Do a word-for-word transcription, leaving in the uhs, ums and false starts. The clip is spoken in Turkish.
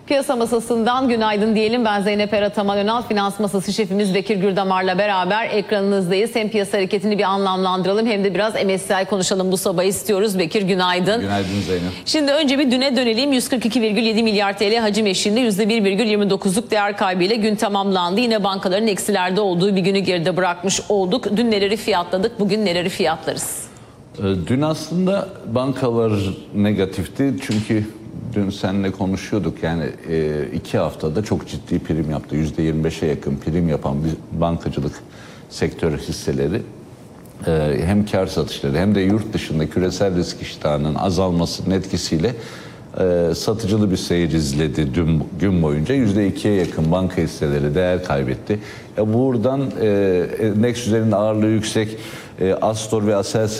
Piyasa masasından günaydın diyelim. Ben Zeynep Erataman Önal, finans masası şefimiz Bekir Gürdamar'la beraber ekranınızdayız. Hem piyasa hareketini bir anlamlandıralım hem de biraz M S C I konuşalım bu sabah istiyoruz. Bekir günaydın. Günaydın Zeynep. Şimdi önce bir düne dönelim. yüz kırk iki virgül yedi milyar T L hacim eşliğinde yüzde bir virgül yirmi dokuzluk değer kaybıyla gün tamamlandı. Yine bankaların eksilerde olduğu bir günü geride bırakmış olduk. Dün neleri fiyatladık, bugün neleri fiyatlarız? Dün aslında bankalar negatifti çünkü dün seninle konuşuyorduk, yani iki haftada çok ciddi prim yaptı. yüzde yirmi beşe yakın prim yapan bir bankacılık sektörü hisseleri hem kar satışları hem de yurt dışında küresel risk iştahının azalmasının etkisiyle satıcılı bir seyir izledi dün gün boyunca. yüzde ikiye yakın banka hisseleri değer kaybetti. Ya buradan endeks üzerinde ağırlığı yüksek Astor ve Aselsan